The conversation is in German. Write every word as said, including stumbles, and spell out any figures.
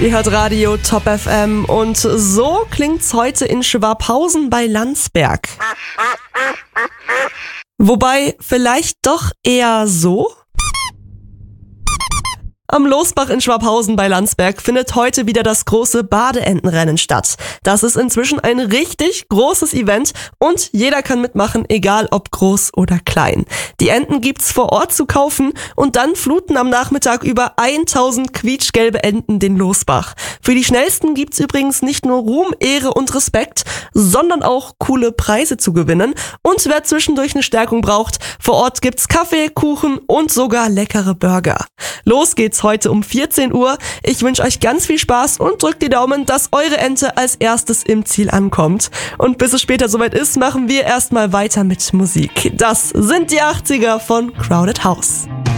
Ihr hört Radio Top F M und so klingt's heute in Schwabhausen bei Landsberg. Wobei vielleicht doch eher so? Am Losbach in Schwabhausen bei Landsberg findet heute wieder das große Badeentenrennen statt. Das ist inzwischen ein richtig großes Event und jeder kann mitmachen, egal ob groß oder klein. Die Enten gibt's vor Ort zu kaufen und dann fluten am Nachmittag über tausend quietschgelbe Enten den Losbach. Für die Schnellsten gibt's übrigens nicht nur Ruhm, Ehre und Respekt, sondern auch coole Preise zu gewinnen. Und wer zwischendurch eine Stärkung braucht, vor Ort gibt's Kaffee, Kuchen und sogar leckere Burger. Los geht's heute um vierzehn Uhr. Ich wünsche euch ganz viel Spaß und drückt die Daumen, dass eure Ente als erstes im Ziel ankommt. Und bis es später soweit ist, machen wir erstmal weiter mit Musik. Das sind die achtziger von Crowded House.